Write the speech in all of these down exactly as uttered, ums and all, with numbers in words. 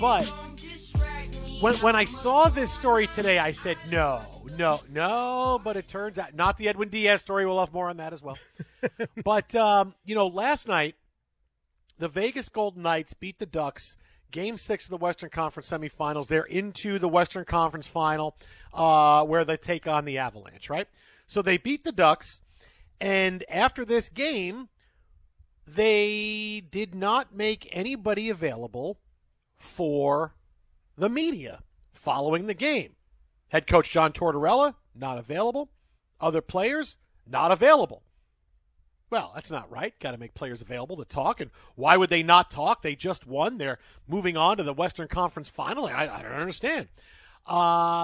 But when when I saw this story today, I said, no, no, no. But it turns out, not the Edwin Diaz story. We'll have more on that as well. But, um, you know, last night, the Vegas Golden Knights beat the Ducks. Game six of the Western Conference semifinals. They're into the Western Conference final uh, where they take on the Avalanche, right? So they beat the Ducks. And after this game, they did not make anybody available for the media following the game. Head coach John Tortorella, not available. Other players, not available. Well, that's not right. Got to make players available to talk. And why would they not talk? They just won. They're moving on to the Western Conference final. I, I don't understand. Uh,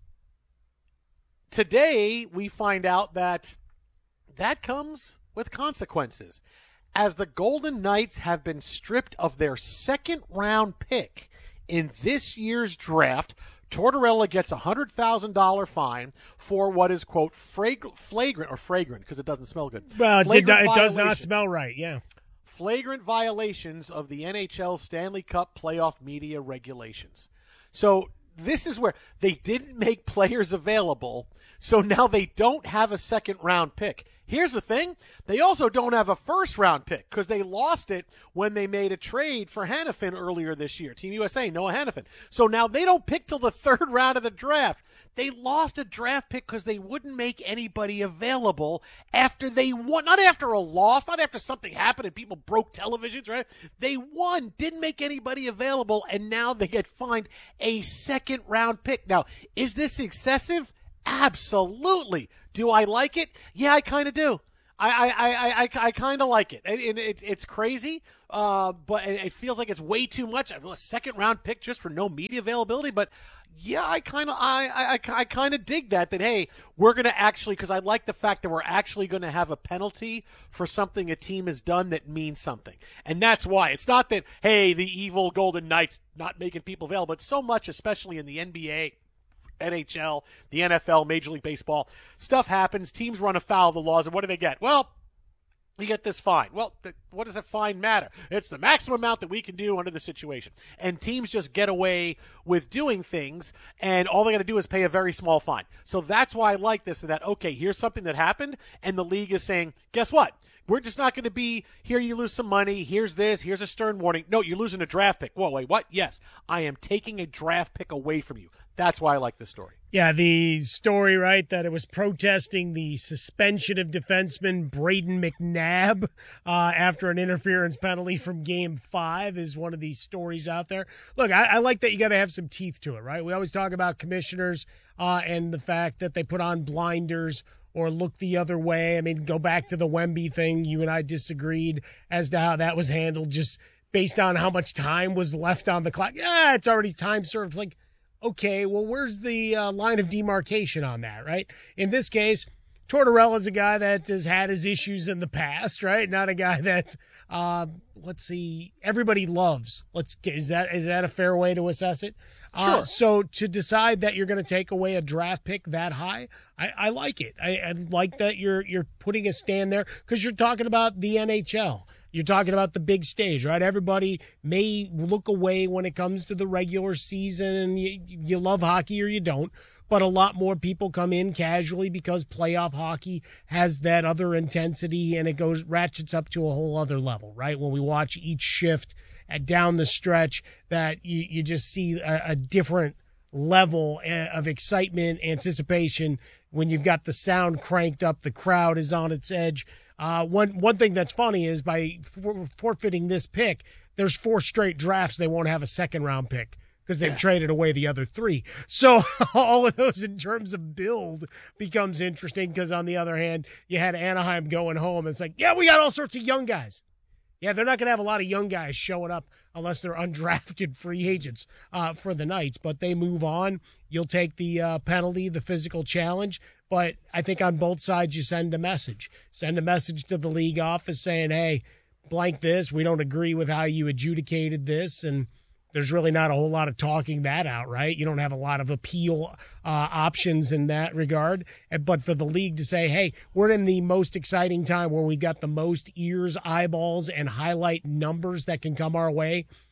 today, we find out that that comes with consequences, as the Golden Knights have been stripped of their second-round pick in this year's draft. Tortorella gets a one hundred thousand dollars fine for what is, quote, frag- flagrant, or fragrant, because it doesn't smell good. Well, it, did not, it does not smell right, yeah. Flagrant violations of the N H L Stanley Cup playoff media regulations. So this is where they didn't make players available, so now they don't have a second-round pick. Here's the thing. They also don't have a first-round pick because they lost it when they made a trade for Hanifin earlier this year. Team U S A, Noah Hanifin. So now they don't pick till the third round of the draft. They lost a draft pick because they wouldn't make anybody available after they won. Not after a loss, not after something happened and people broke televisions, right? They won, didn't make anybody available, and now they get fined a second-round pick. Now, is this excessive? Absolutely. Do I like it? Yeah, I kind of do. I I I I, I kind of like it. And it, it, it's crazy, uh, but it feels like it's way too much. I mean, a second round pick just for no media availability. But yeah, I kind of I I, I kind of dig that. That hey, we're gonna actually, because I like the fact that we're actually going to have a penalty for something a team has done that means something, and that's why it's not that hey, the evil Golden Knights not making people available. But so much, especially in the N B A. N H L, the N F L, Major League Baseball. Stuff happens. Teams run afoul of the laws, and what do they get? Well, you get this fine. Well, th- what does that fine matter? It's the maximum amount that we can do under the situation. And teams just get away with doing things, and all they got to do is pay a very small fine. So that's why I like this, that, okay, here's something that happened, and the league is saying, guess what? We're just not going to be, here you lose some money, here's this, here's a stern warning. No, you're losing a draft pick. Whoa, wait, what? Yes, I am taking a draft pick away from you. That's why I like this story. Yeah, the story, right, that it was protesting the suspension of defenseman Braden McNabb uh, after an interference penalty from Game five is one of these stories out there. Look, I, I like that you got to have some teeth to it, right? We always talk about commissioners uh, and the fact that they put on blinders or look the other way. I mean, go back to the Wemby thing. You and I disagreed as to how that was handled just based on how much time was left on the clock. Yeah, it's already time served. Like, okay, well, where's the uh, line of demarcation on that, right? In this case, Tortorella's a guy that has had his issues in the past, right? Not a guy that, uh, let's see, everybody loves. Let's is that is that a fair way to assess it? Sure. Uh, so to decide that you're going to take away a draft pick that high, I, I like it. I, I like that you're you're putting a stand there because you're talking about the N H L. You're talking about the big stage, right? Everybody may look away when it comes to the regular season, and you, you love hockey or you don't. But a lot more people come in casually because playoff hockey has that other intensity, and it goes ratchets up to a whole other level, right? When we watch each shift at down the stretch, that you, you just see a, a different level of excitement, anticipation when you've got the sound cranked up, the crowd is on its edge. Uh, one one thing that's funny is by for, forfeiting this pick, there's four straight drafts they won't have a second round pick because they've yeah. traded away the other three. So all of those in terms of build becomes interesting because on the other hand, you had Anaheim going home. And it's like, yeah, we got all sorts of young guys. Yeah, they're not going to have a lot of young guys showing up unless they're undrafted free agents uh, for the Knights. But they move on. You'll take the uh, penalty, the physical challenge. But I think on both sides you send a message. Send a message to the league office saying, hey, blank this. We don't agree with how you adjudicated this. And there's really not a whole lot of talking that out, right? You don't have a lot of appeal uh, options in that regard. But for the league to say, hey, we're in the most exciting time where we've got the most ears, eyeballs, and highlight numbers that can come our way.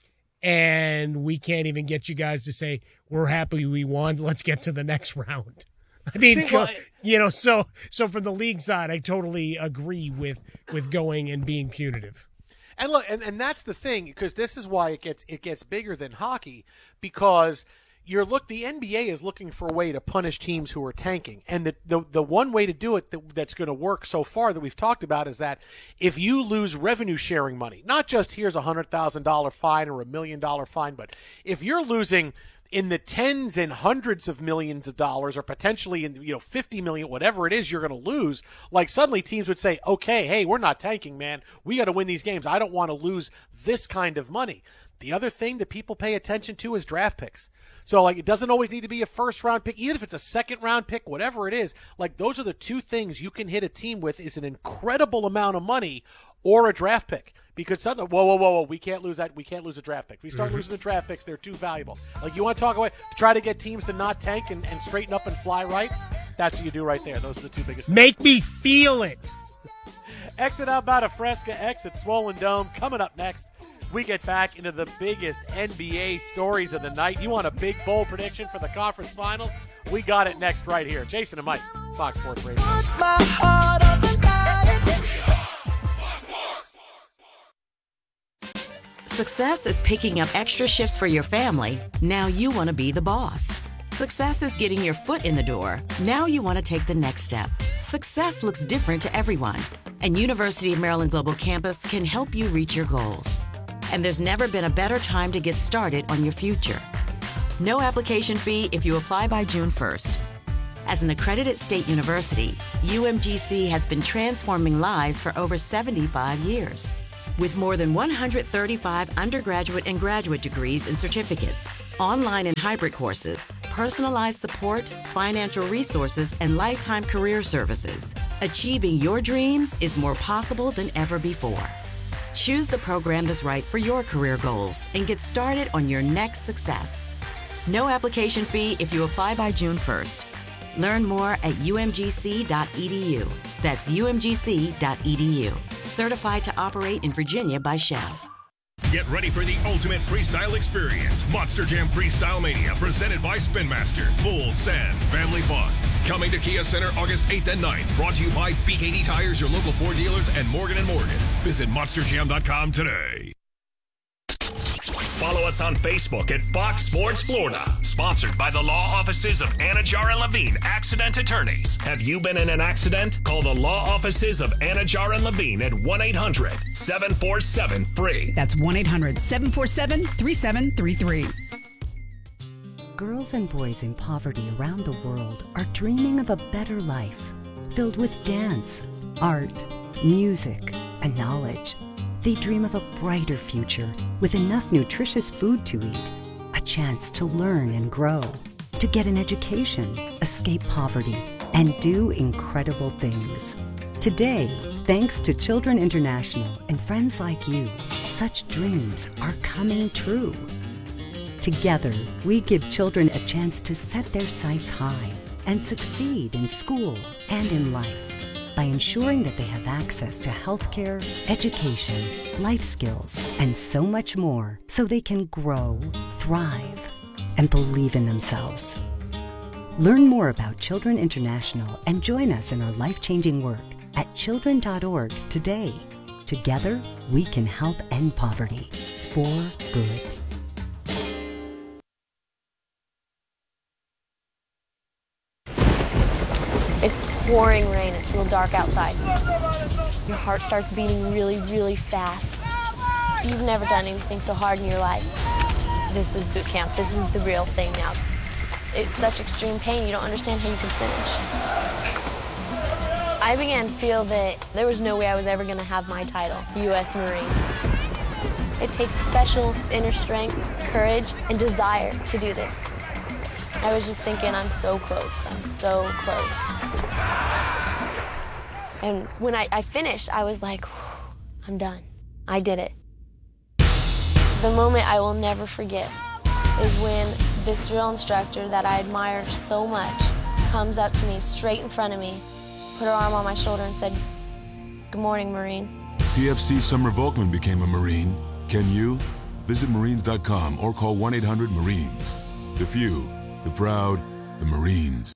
and we can't even get you guys to say, we're happy we won, let's get to the next round. I mean, See, well, you know, so so from the league side, I totally agree with with going and being punitive. And look, and, and that's the thing, because this is why it gets it gets bigger than hockey, because you're look the N B A is looking for a way to punish teams who are tanking, and the the, the one way to do it that, that's going to work so far that we've talked about is that if you lose revenue sharing money, not just here's a hundred thousand dollar fine or a million dollar fine, but if you're losing in the tens and hundreds of millions of dollars, or potentially in, you know, fifty million, whatever it is you're going to lose, like suddenly teams would say, okay, hey, we're not tanking, man. We got to win these games. I don't want to lose this kind of money. The other thing that people pay attention to is draft picks. So, like, it doesn't always need to be a first-round pick. Even if it's a second-round pick, whatever it is, like, those are the two things you can hit a team with is an incredible amount of money or a draft pick. Because suddenly, whoa, whoa, whoa, whoa, we can't lose that. We can't lose a draft pick. We start mm-hmm. losing the draft picks, they're too valuable. Like, you want to talk away, try to get teams to not tank and, and straighten up and fly right? That's what you do right there. Those are the two biggest things. Make me feel it. Exit Outbound of Fresca, exit Swollen Dome. Coming up next, we get back into the biggest N B A stories of the night. You want a big, bold prediction for the conference finals? We got it next right here. Jason and Mike, Fox Sports Radio. Success is picking up extra shifts for your family. Now you want to be the boss. Success is getting your foot in the door. Now you want to take the next step. Success looks different to everyone, and University of Maryland Global Campus can help you reach your goals. And there's never been a better time to get started on your future. No application fee if you apply by June first. As an accredited state university, U M G C has been transforming lives for over seventy-five years. With more than one hundred thirty-five undergraduate and graduate degrees and certificates, online and hybrid courses, personalized support, financial resources, and lifetime career services, achieving your dreams is more possible than ever before. Choose the program that's right for your career goals and get started on your next success. No application fee if you apply by June first. Learn more at U M G C dot E D U. That's U M G C dot E D U. Certified to operate in Virginia by Chev. Get ready for the ultimate freestyle experience. Monster Jam Freestyle Mania, presented by Spin Master. Full send family fun. Coming to Kia Center August eighth and ninth. Brought to you by B K D Tires, your local Ford dealers, and Morgan and Morgan. Visit monster jam dot com today. Follow us on Facebook at Fox Sports Florida. Sponsored by the law offices of Anajar and Levine, accident attorneys. Have you been in an accident? Call the law offices of Anajar and Levine at one eight hundred seven four seven free. That's one eight hundred seven four seven three seven three three. Girls and boys in poverty around the world are dreaming of a better life, filled with dance, art, music, and knowledge. They dream of a brighter future with enough nutritious food to eat, a chance to learn and grow, to get an education, escape poverty, and do incredible things. Today, thanks to Children International and friends like you, such dreams are coming true. Together, we give children a chance to set their sights high and succeed in school and in life by ensuring that they have access to healthcare, education, life skills, and so much more so they can grow, thrive, and believe in themselves. Learn more about Children International and join us in our life-changing work at children dot org today. Together, we can help end poverty for good. It's pouring rain, it's real dark outside. Your heart starts beating really, really fast. You've never done anything so hard in your life. This is boot camp, this is the real thing now. It's such extreme pain, you don't understand how you can finish. I began to feel that there was no way I was ever gonna have my title, U S Marine. It takes special inner strength, courage, and desire to do this. I was just thinking, I'm so close, I'm so close. And when I, I finished, I was like, I'm done. I did it. The moment I will never forget is when this drill instructor that I admire so much comes up to me straight in front of me, put her arm on my shoulder and said, "Good morning, Marine." P F C Summer Volkman became a Marine. Can you? Visit Marines dot com or call one eight hundred Marines. The few, the proud, the Marines.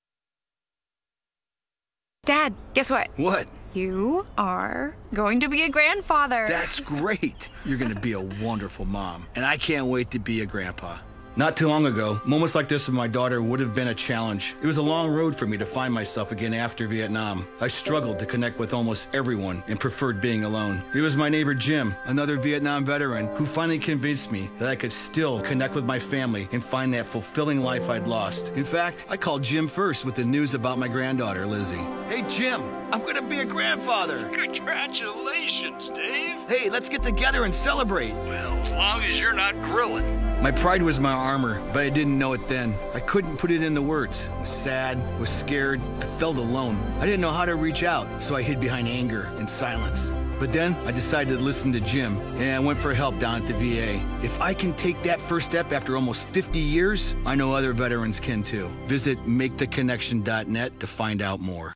Dad, guess what? What? You are going to be a grandfather. That's great. You're going to be a wonderful mom, and I can't wait to be a grandpa. Not too long ago, moments like this with my daughter would have been a challenge. It was a long road for me to find myself again after Vietnam. I struggled to connect with almost everyone and preferred being alone. It was my neighbor Jim, another Vietnam veteran, who finally convinced me that I could still connect with my family and find that fulfilling life I'd lost. In fact, I called Jim first with the news about my granddaughter, Lizzie. Hey, Jim, I'm gonna be a grandfather. Congratulations, Dave. Hey, let's get together and celebrate. Well, as long as you're not grilling. My pride was my armor, but I didn't know it then. I couldn't put it into words. I was sad, was scared, I felt alone. I didn't know how to reach out, so I hid behind anger and silence. But then I decided to listen to Jim, and I went for help down at the V A. If I can take that first step after almost fifty years, I know other veterans can too. Visit make the connection dot net to find out more.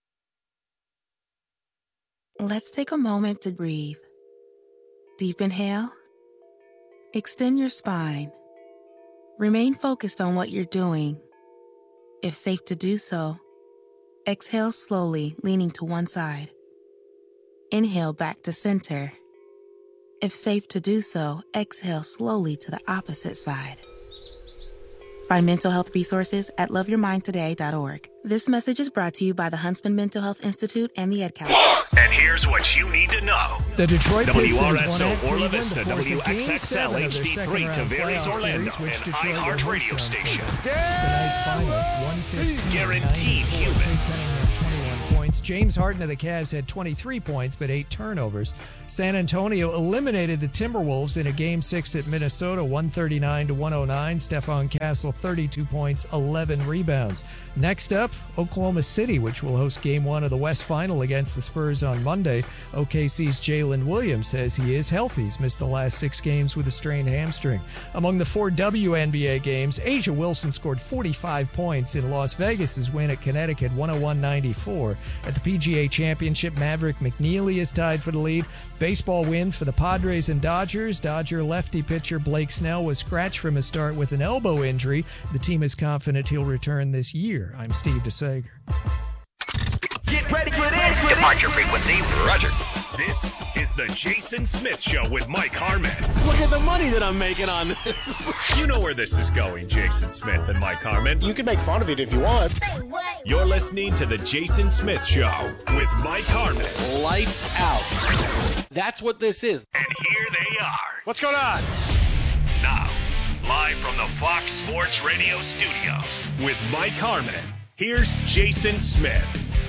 Let's take a moment to breathe. Deep inhale. Extend your spine. Remain focused on what you're doing. If safe to do so, exhale slowly, leaning to one side. Inhale back to center. If safe to do so, exhale slowly to the opposite side. Find mental health resources at love your mind today dot org. This message is brought to you by the Huntsman Mental Health Institute and the Ed Council. And here's what you need to know. The Detroit W R S Pistons won O at Orla Cleveland Vista, to force a W X Game X L seven of H D their three, second-round Tavares playoff Orlando, series, which and Detroit iHeart will Radio host on Station. Sunday. Tonight's final, one fifteen. Guaranteed human. twenty-one points. James Harden of the Cavs had twenty-three points, but eight turnovers. San Antonio eliminated the Timberwolves in a Game six at Minnesota, one thirty-nine to one oh nine. Stephon Castle, thirty-two points, eleven rebounds. Next up, Oklahoma City, which will host Game one of the West Final against the Spurs on Monday. O K C's Jalen Williams says he is healthy. He's missed the last six games with a strained hamstring. Among the four W N B A games, Asia Wilson scored forty-five points in Las Vegas's win at Connecticut, one oh one ninety-four. At the P G A Championship, Maverick McNeely is tied for the lead. Baseball wins for the Padres and Dodgers. Dodger lefty pitcher Blake Snell was scratched from his start with an elbow injury. The team is confident he'll return this year. I'm Steve DeSager. Get ready for this. Departure frequency, Roger. This is the Jason Smith Show with Mike Harmon. Look at the money that I'm making on this. You know where this is going, Jason Smith and Mike Harmon. You can make fun of it if you want. You're listening to the Jason Smith Show with Mike Harmon. Lights out. That's what this is. And here they are. What's going on? Now, live from the Fox Sports Radio studios with Mike Harmon, here's Jason Smith.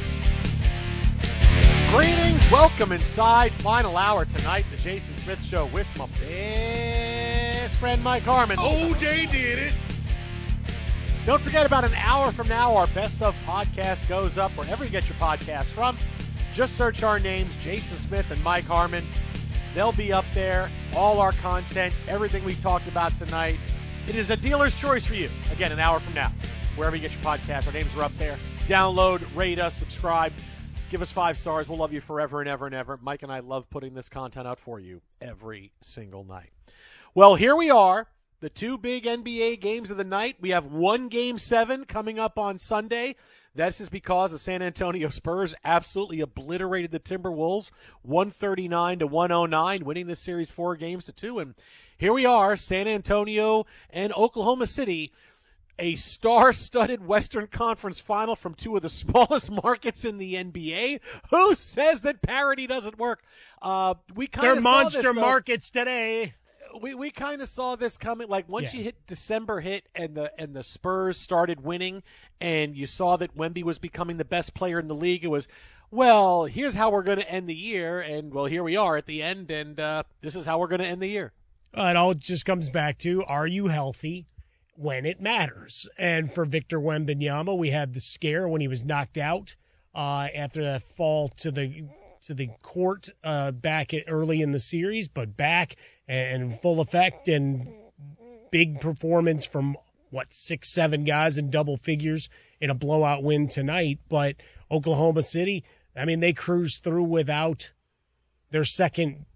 Greetings, welcome inside. Final hour tonight, the Jason Smith Show with my best friend Mike Harmon. Oh, they did it. Don't forget, about an hour from now, our Best Of podcast goes up wherever you get your podcast from. Just search our names, Jason Smith and Mike Harmon. They'll be up there, all our content, everything we talked about tonight. It is a dealer's choice for you. Again, an hour from now, wherever you get your podcast, our names are up there. Download, rate us, subscribe. Give us five stars. We'll love you forever and ever and ever. Mike and I love putting this content out for you every single night. Well, here we are. The two big N B A games of the night. We have one Game seven coming up on Sunday. This is because the San Antonio Spurs absolutely obliterated the Timberwolves, one thirty-nine to one oh nine, winning this series four games to two. And here we are, San Antonio and Oklahoma City, a star-studded Western Conference final from two of the smallest markets in the N B A. Who says that parity doesn't work? Uh, we kind They're of monster saw this, markets today. We we kind of saw this coming. Like once Yeah. you hit December hit and the and the Spurs started winning, and you saw that Wemby was becoming the best player in the league. It was, well, here's how we're going to end the year, and well, here we are at the end, and uh, this is how we're going to end the year. Uh, it all just comes back to, are you healthy when it matters? And for Victor Wembanyama, we had the scare when he was knocked out uh, after that fall to the to the court uh, back at, early in the series, but back and in full effect, and big performance from, what, six, seven guys in double figures in a blowout win tonight. But Oklahoma City, I mean, they cruised through without their second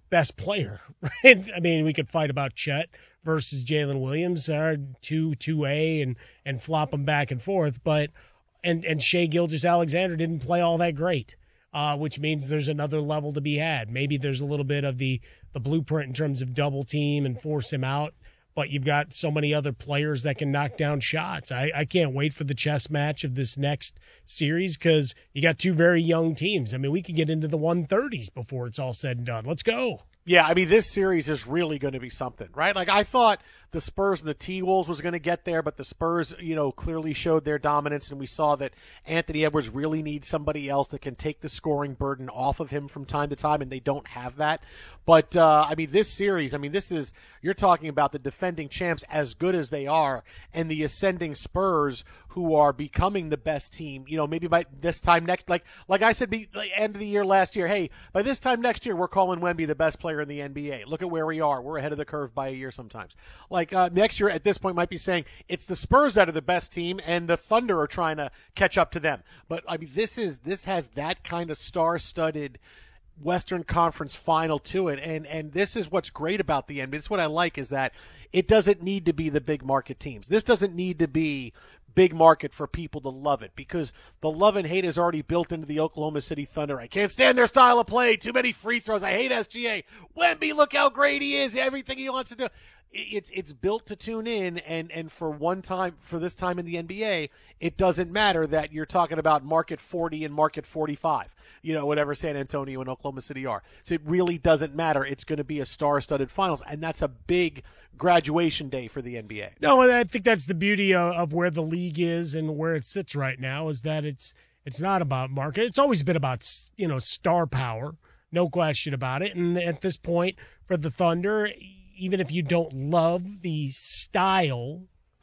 best player, right? I mean, we could fight about Chet versus Jalen Williams, or two, two A, and and flop them back and forth, but and and Shai Gilgeous-Alexander didn't play all that great, uh, which means there's another level to be had. Maybe there's a little bit of the the blueprint in terms of double team and force him out, but you've got so many other players that can knock down shots. I, I can't wait for the chess match of this next series because you got two very young teams. I mean, we could get into the one thirties before it's all said and done. Let's go. Yeah, I mean, this series is really going to be something, right? Like, I thought the Spurs and the T-Wolves was going to get there, but the Spurs, you know, clearly showed their dominance, and we saw that Anthony Edwards really needs somebody else that can take the scoring burden off of him from time to time, and they don't have that. But, uh, I mean, this series, I mean, this is, you're talking about the defending champs as good as they are, and the ascending Spurs who are becoming the best team, you know, maybe by this time next, like like I said, be, like, end of the year last year, hey, by this time next year, we're calling Wemby the best player in the N B A. Look at where we are. We're ahead of the curve by a year sometimes. Like, uh, next year at this point might be saying it's the Spurs that are the best team and the Thunder are trying to catch up to them. But, I mean, this is this has that kind of star-studded Western Conference final to it, and and this is what's great about the N B A. This is what I like, is that it doesn't need to be the big market teams. This doesn't need to be big market for people to love it, because the love and hate is already built into the Oklahoma City Thunder. I can't stand their style of play. Too many free throws. I hate S G A. Wemby, look how great he is. Everything he wants to do. It's it's built to tune in, and, and for one time, for this time in the N B A, it doesn't matter that you're talking about market forty and market forty-five, you know, whatever San Antonio and Oklahoma City are. So it really doesn't matter. It's going to be a star-studded finals, and that's a big graduation day for the N B A. No, and I think that's the beauty of, of where the league is and where it sits right now, is that it's it's not about market. It's always been about, you know, star power, no question about it. And at this point, for the Thunder, even if you don't love the style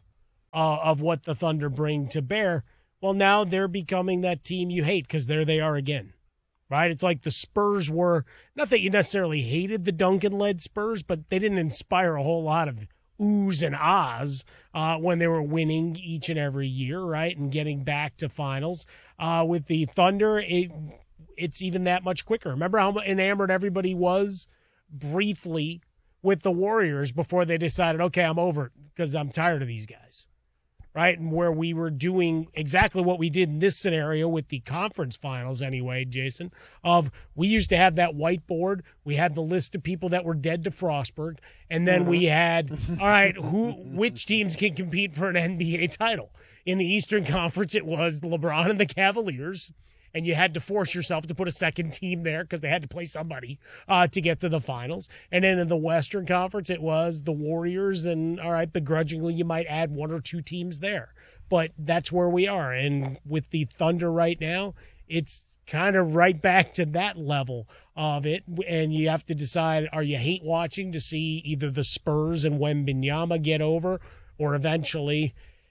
uh, of what the Thunder bring to bear, well, now they're becoming that team you hate, because there they are again, right? It's like the Spurs were, not that you necessarily hated the Duncan-led Spurs, but they didn't inspire a whole lot of oohs and ahs uh, when they were winning each and every year, right, and getting back to finals. Uh, with the Thunder, it, it's even that much quicker. Remember how enamored everybody was briefly with the Warriors before they decided, okay, I'm over it because I'm tired of these guys, right? And where we were doing exactly what we did in this scenario with the conference finals anyway, Jason, of we used to have that whiteboard. We had the list of people that were dead to Frostburg, and then mm-hmm. we had, all right, who, which teams can compete for an N B A title? In the Eastern Conference, it was LeBron and the Cavaliers, and you had to force yourself to put a second team there because they had to play somebody uh, to get to the finals. And then in the Western Conference, it was the Warriors, and, all right, begrudgingly, you might add one or two teams there. But that's where we are. And with the Thunder right now, it's kind of right back to that level of it. And you have to decide, are you hate watching to see either the Spurs and Wembanyama get over, or eventually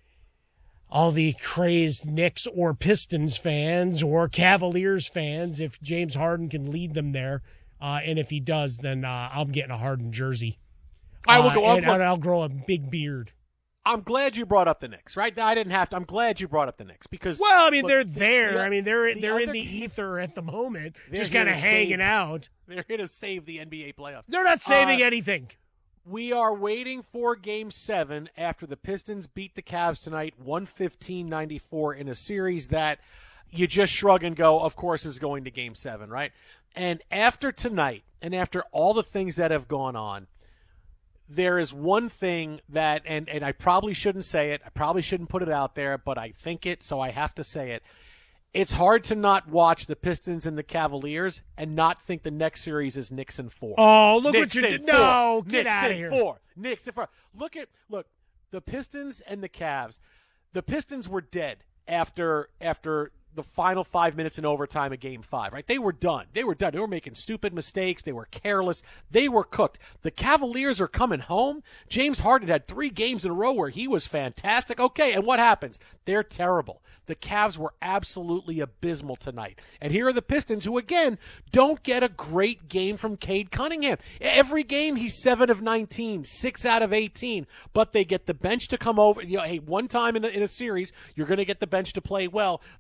all the crazed Knicks or Pistons fans or Cavaliers fans, if James Harden can lead them there. Uh, and if he does, then uh, I'm getting a Harden jersey. I will go uh, up. And, and I'll grow a big beard. I'm glad you brought up the Knicks, right? I didn't have to. I'm glad you brought up the Knicks because, well, I mean, look, they're there. The, I mean, they're the they're in other, the ether at the moment, just just kind of hanging save, out. They're here to save the N B A playoffs. They're not saving uh, anything. We are waiting for Game seven after the Pistons beat the Cavs tonight, one fifteen ninety-four, in a series that you just shrug and go, of course, is going to Game seven, right? And after tonight, and after all the things that have gone on, there is one thing that, and, and I probably shouldn't say it, I probably shouldn't put it out there, but I think it, so I have to say it. It's hard to not watch the Pistons and the Cavaliers and not think the next series is Knicks in four. Oh, look Knicks what you in did! Four. No, get Knicks out of in here. Four. Knicks in four. Look at look, the Pistons and the Cavs. The Pistons were dead after after the final five minutes in overtime of Game Five. Right? They were done. They were done. They were making stupid mistakes. They were careless. They were cooked. The Cavaliers are coming home. James Harden had three games in a row where he was fantastic. Okay, and what happens? They're terrible. The Cavs were absolutely abysmal tonight. And here are the Pistons, who, again, don't get a great game from Cade Cunningham. Every game, he's seven of nineteen, six out of eighteen. But they get the bench to come over. You know, hey, one time in a, in a series, you're going to get the bench to play well. The bench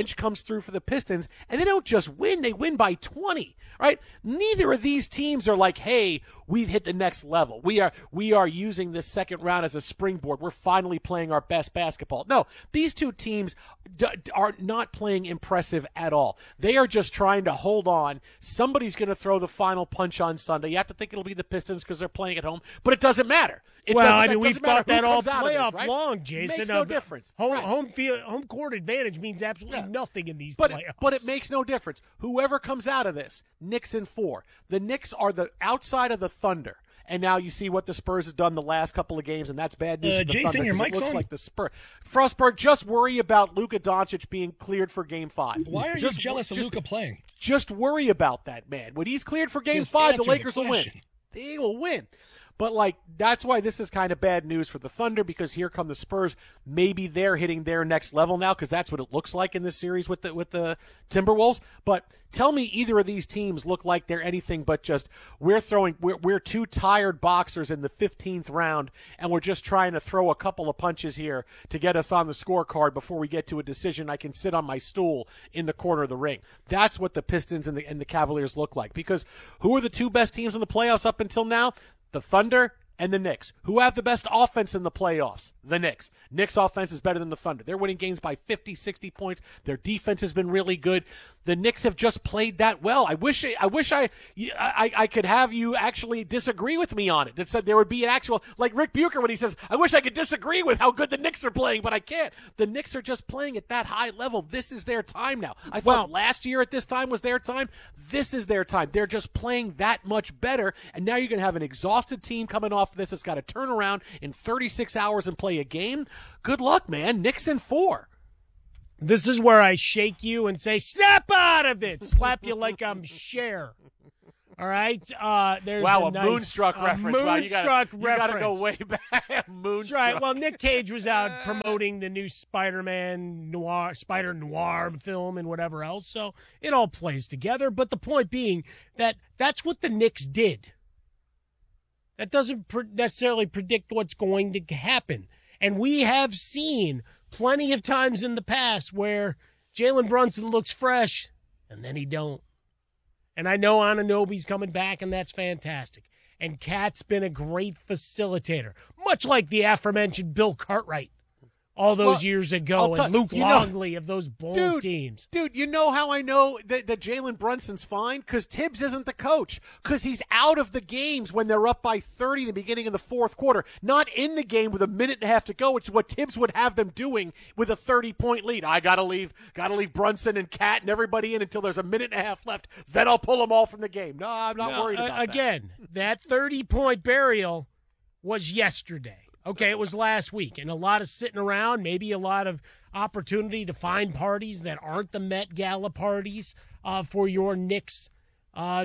punch comes through for the Pistons, and they don't just win, they win by twenty, right? Neither of these teams are like, hey, we've hit the next level. We are we are using this second round as a springboard. We're finally playing our best basketball. No, these two teams d- are not playing impressive at all. They are just trying to hold on. Somebody's going to throw the final punch on Sunday. You have to think it'll be the Pistons because they're playing at home, but it doesn't matter. It well, doesn't, I mean, it we've doesn't matter thought that who all comes out of playoff this, right? long, Jason. Makes no Uh, difference. Home, Right. home, field, home court advantage means absolutely Yeah. nothing in these But playoffs. it, but it makes no difference. Whoever comes out of this, Knicks in four. The Knicks are the outside of the Thunder. And now you see what the Spurs have done the last couple of games, and that's bad news Uh, for the Jason, Thunder, your 'cause mic's it looks on. like the Spurs. Frostberg, just worry about Luka Doncic being cleared for Game Five. Why are just, you jealous just, of Luka playing? Just worry about that, man. When he's cleared for Game Just Five, the answer the Lakers will win. question. They will win. But, like, that's why this is kind of bad news for the Thunder, because here come the Spurs. Maybe they're hitting their next level now, because that's what it looks like in this series with the with the Timberwolves. But tell me either of these teams look like they're anything but just we're throwing we're, we're two tired boxers in the fifteenth round, and we're just trying to throw a couple of punches here to get us on the scorecard before we get to a decision I can sit on my stool in the corner of the ring. That's what the Pistons and the, and the Cavaliers look like, because who are the two best teams in the playoffs up until now? The Thunder and the Knicks. Who have the best offense in the playoffs? The Knicks. Knicks offense is better than the Thunder. They're winning games by fifty, sixty points. Their defense has been really good. The Knicks have just played that well. I wish I wish I I, I could have you actually disagree with me on it. That said there would be an actual, like Rick Bucher when he says, I wish I could disagree with how good the Knicks are playing, but I can't. The Knicks are just playing at that high level. This is their time now. I thought Well- last year at this time was their time. This is their time. They're just playing that much better, and now you're going to have an exhausted team coming off of this that's got to turn around in thirty-six hours and play a game. Good luck, man. Knicks in four. This is where I shake you and say, snap out of it. Slap you like I'm Cher. All right? Uh, there's Wow, a, a nice, Moonstruck a reference. Wow, you Moonstruck gotta, you gotta reference. go way back. Moonstruck. That's right. Well, Nick Cage was out promoting the new Spider-Man noir, Spider Noir film and whatever else, so it all plays together. But the point being that that's what the Knicks did. That doesn't pre- necessarily predict what's going to happen. And we have seen plenty of times in the past where Jalen Brunson looks fresh, and then he don't. And I know Anunoby's coming back, and that's fantastic. And Cat's been a great facilitator, much like the aforementioned Bill Cartwright all those Well, years I'll ago, tell- and Luke you know- Longley of those Bulls Dude, teams. Dude, you know how I know that, that Jalen Brunson's fine? Because Tibbs isn't the coach. Because he's out of the games when they're up by thirty in the beginning of the fourth quarter. Not in the game with a minute and a half to go, which is what Tibbs would have them doing with a thirty-point lead. I got to leave got to leave Brunson and Cat and everybody in until there's a minute and a half left. Then I'll pull them all from the game. No, I'm not No, worried uh, about that. Again, that thirty-point burial was yesterday. Okay, it was last week, and a lot of sitting around, maybe a lot of opportunity to find parties that aren't the Met Gala parties uh, for your Knicks uh,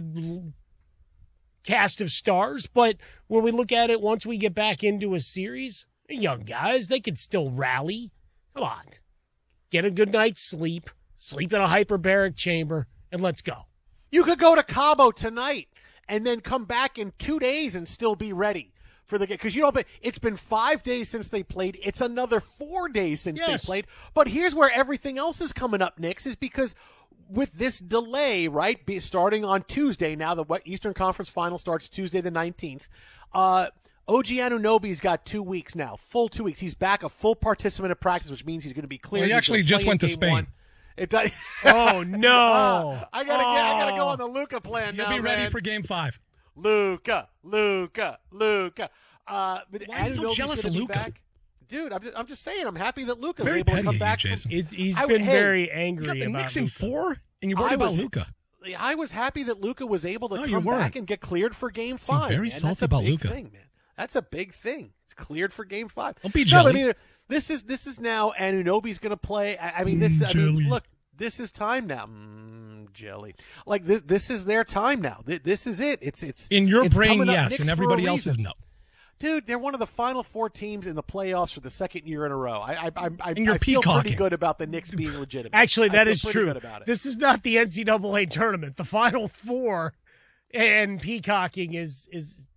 cast of stars. But when we look at it, once we get back into a series, they're young guys, they can still rally. Come on. Get a good night's sleep, sleep in a hyperbaric chamber, and let's go. You could go to Cabo tonight and then come back in two days and still be ready for the game. Because you know, but it's been five days since they played. It's another four days since Yes. they played. But here's where everything else is coming up, Knicks, is because with this delay, right, be starting on Tuesday now, the what Eastern Conference Final starts Tuesday the nineteenth. Uh, O G Anunoby's got two weeks now, full two weeks. He's back, a full participant of practice, which means he's going to be cleared. Well, he He's actually gonna just play in went to game Spain. one. It does. Oh, no. Uh, I gotta get. I gotta go Oh. on the Luka plan You'll now, be ready man. for Game Five. Luka, Luka, Luka. Uh, but Why are you so Anunoby's jealous gonna of be Luka? back. Dude, I'm just, I'm just saying. I'm happy that Luka was Very able to petty come of you, back. from- Jason. It, he's I- been hey, very You angry got the about Knicks in Luka. four, and you're worried I about was- Luka. I was happy that Luka was able to No, you come weren't. back and get cleared for Game Seem Five. very man. salty That's a about big Luka. thing, man. That's a big thing. It's cleared for Game Five. Don't be No, jelly. I mean, this is this is now Anunoby's going to play. I, I mean, this. Mm, I mean, jelly. look, this is time now. Mm, jelly. Like this, this is their time now. Th- This is it. It's it's In your it's brain, coming up yes, Knicks and for a everybody else's reason. no. Dude, they're one of the final four teams in the playoffs for the second year in a row. I I I, I, And you're I feel pretty peacocking. good about the Knicks being legitimate. Actually, I that feel is pretty true. good about it. This is not the N C double A tournament. The Final Four and peacocking is is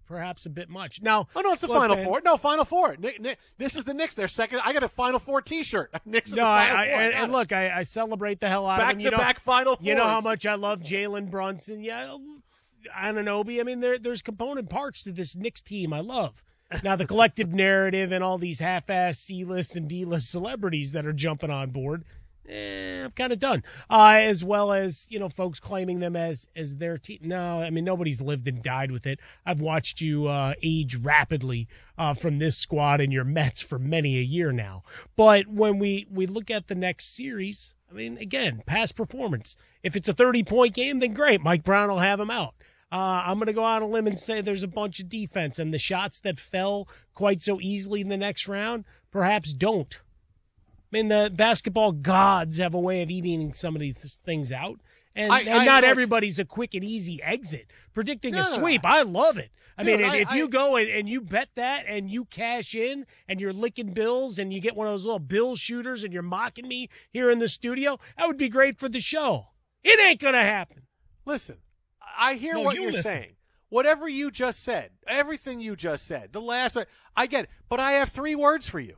perhaps a bit much. Now, oh no, it's the look, Final man, Four. No, Final Four. Nick, Nick, this is the Knicks. Their second. I got a Final Four T-shirt. Knicks. No, in the I, Final I Four. and, Got and it. look, I, I celebrate the hell out Back of them. You to know, back Final Fours. You know how much I love Jalen Brunson. Yeah, Anunoby. I mean, there there's component parts to this Knicks team I love. Now, the collective narrative and all these half-ass C-list and D-list celebrities that are jumping on board, eh, I'm kind of done. Uh, as well as, you know, folks claiming them as as their team. No, I mean, nobody's lived and died with it. I've watched you uh, age rapidly uh, from this squad and your Mets for many a year now. But when we, we look at the next series, I mean, again, past performance. If it's a thirty-point game, then great. Mike Brown will have him out. Uh, I'm going to go out on a limb and say there's a bunch of defense, and the shots that fell quite so easily in the next round perhaps don't. I mean, the basketball gods have a way of eating some of these things out, and, I, and I, not I, everybody's a quick and easy exit. Predicting no, a sweep, I love it. I Dude, mean, if, I, if you I, go and, and you bet that and you cash in and you're licking bills and you get one of those little bill shooters and you're mocking me here in the studio, that would be great for the show. It ain't going to happen. Listen. I hear no, what you you're listen. saying. Whatever you just said, everything you just said, the last one, I get it. But I have three words for you.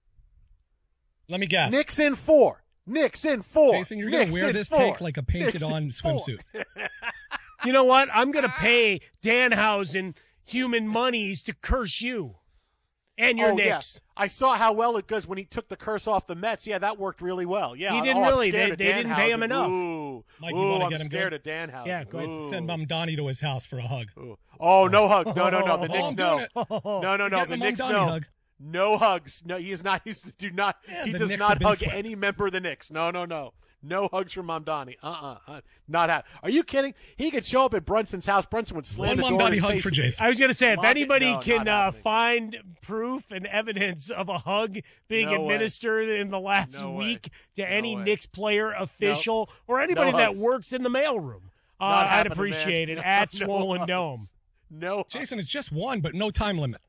Let me guess. Knicks in four. Knicks in four. Jason, you're going to wear this four. pick like a painted-on swimsuit. You know what? I'm going to pay Danhausen human monies to curse you and your oh, Knicks. Yeah. I saw how well it goes when he took the curse off the Mets. Yeah, that worked really well. Yeah, he didn't oh, really. I'm They, scared they of didn't pay him Danhausen. enough. Ooh, Mike, Ooh you want to I'm get him scared good? of Danhausen. Yeah, go ahead. Ooh. Send Mom Donnie to his house for a hug. Ooh. Oh, no hug. No, no, no. The Oh, Knicks, I'm no. doing it. No, no, no. You're The getting a Knicks, Mom no. Donnie hug. No hugs. No, he is not. He's do not. Yeah, he the does Knicks not have been hug swept. any member of the Knicks. No, no, no. No hugs from Mamdani. Uh-uh. uh. Not ha- Are you kidding? He could show up at Brunson's house. Brunson would slam One the door in Mamdani his hug face. for Jason. I was going to say, if Lock it- anybody no, can not uh, happening. find proof and evidence of a hug being No way. administered in the last No way. week to No any way. Knicks player, official, or anybody No that hugs. works in the mailroom, uh, Not I'd happening, appreciate man. it No, at no Swollen hugs. Dome. No. Jason, it's just one, but no time limit.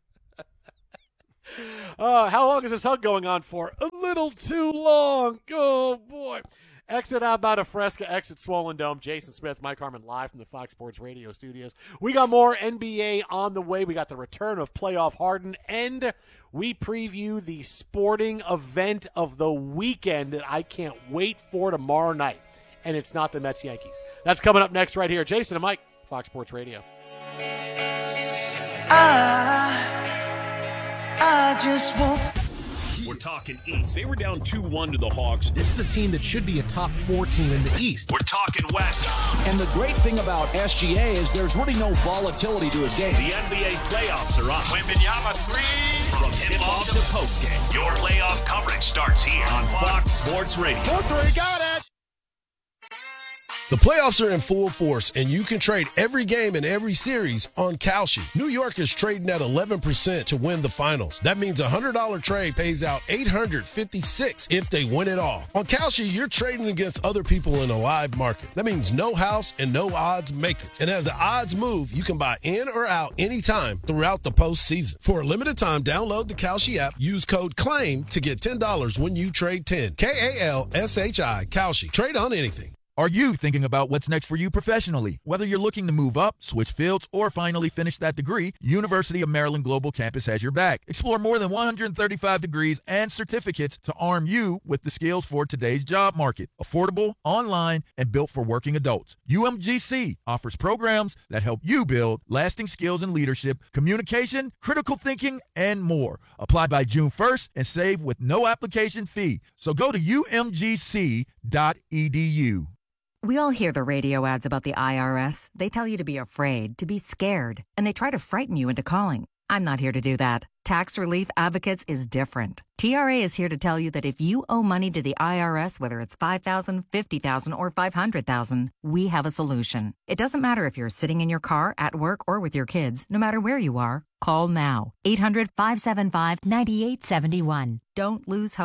Uh, how long is this hug going on for? A little too long. Oh, boy. Exit out about a Fresca, exit Swollen Dome. Jason Smith, Mike Harmon, live from the Fox Sports Radio studios. We got more N B A on the way. We got the return of playoff Harden, and we preview the sporting event of the weekend that I can't wait for tomorrow night. And it's not the Mets Yankees. That's coming up next right here. Jason and Mike, Fox Sports Radio. I, I just want. We're talking East. They were down two one to the Hawks. This is a team that should be a top four team in the East. We're talking West. And the great thing about S G A is there's really no volatility to his game. The N B A playoffs are on. Wembanyama three. From tip-off to postgame, your playoff coverage starts here on Fox Sports Radio. four three, got it. The playoffs are in full force, and you can trade every game in every series on Kalshi. New York is trading at eleven percent to win the finals. That means a one hundred dollars trade pays out eight hundred fifty-six dollars if they win it all. On Kalshi, you're trading against other people in a live market. That means no house and no odds makers. And as the odds move, you can buy in or out anytime throughout the postseason. For a limited time, download the Kalshi app, use code CLAIM to get ten dollars when you trade ten. K A L S H I, Kalshi. Trade on anything. Are you thinking about what's next for you professionally? Whether you're looking to move up, switch fields, or finally finish that degree, University of Maryland Global Campus has your back. Explore more than one hundred thirty-five degrees and certificates to arm you with the skills for today's job market. Affordable, online, and built for working adults. U M G C offers programs that help you build lasting skills in leadership, communication, critical thinking, and more. Apply by June first and save with no application fee. So go to U M G C dot E D U. We all hear the radio ads about the I R S. They tell you to be afraid, to be scared, and they try to frighten you into calling. I'm not here to do that. Tax Relief Advocates is different. T R A is here to tell you that if you owe money to the I R S, whether it's five thousand dollars, fifty thousand dollars, or five hundred thousand dollars, we have a solution. It doesn't matter if you're sitting in your car, at work, or with your kids. No matter where you are, call now. eight hundred, five seven five, nine eight seven one. Don't lose hope.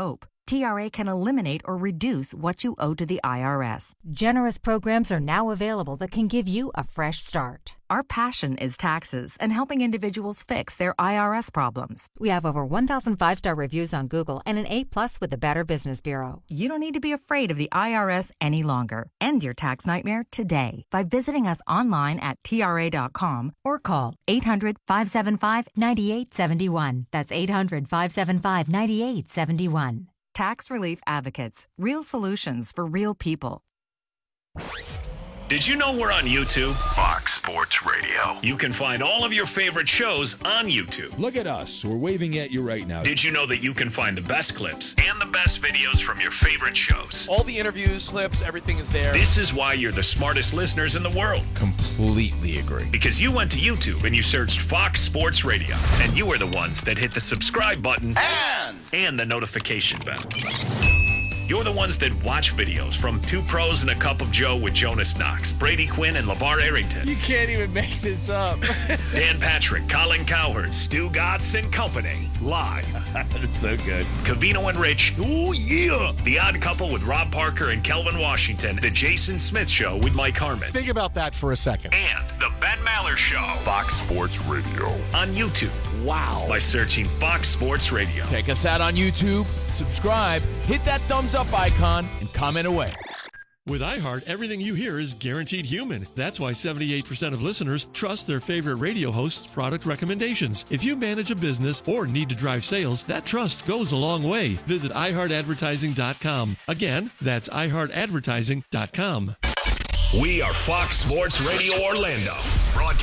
T R A can eliminate or reduce what you owe to the I R S. Generous programs are now available that can give you a fresh start. Our passion is taxes and helping individuals fix their I R S problems. We have over one thousand five-star reviews on Google and an A plus with the Better Business Bureau. You don't need to be afraid of the I R S any longer. End your tax nightmare today by visiting us online at T R A dot com or call eight hundred, five seven five, nine eight seven one. That's eight hundred, five seven five, nine eight seven one. Tax Relief Advocates. Real solutions for real people. Did you know we're on YouTube? Fox Sports Radio. You can find all of your favorite shows on YouTube. Look at us. We're waving at you right now. Did you know that you can find the best clips and the best videos from your favorite shows? All the interviews, clips, everything is there. This is why you're the smartest listeners in the world. Completely agree. Because you went to YouTube and you searched Fox Sports Radio. And you are the ones that hit the subscribe button and, and the notification bell. You're the ones that watch videos from Two Pros and a Cup of Joe with Jonas Knox, Brady Quinn, and LeVar Arrington. You can't even make this up. Dan Patrick, Colin Cowherd, Stu Gotts and Company. Live. That's so good. Cavino and Rich. Oh, yeah. The Odd Couple with Rob Parker and Kelvin Washington. The Jason Smith Show with Mike Harmon. Think about that for a second. And The Ben Maller Show. Fox Sports Radio. On YouTube. Wow. By searching Fox Sports Radio. Check us out on YouTube. Subscribe. Hit that thumbs up icon and comment away. With iHeart, everything you hear is guaranteed human. That's why seventy-eight percent of listeners trust their favorite radio host's product recommendations. If you manage a business or need to drive sales, that trust goes a long way. Visit i heart advertising dot com. Again, that's i heart advertising dot com. We are Fox Sports Radio Orlando, broadcasting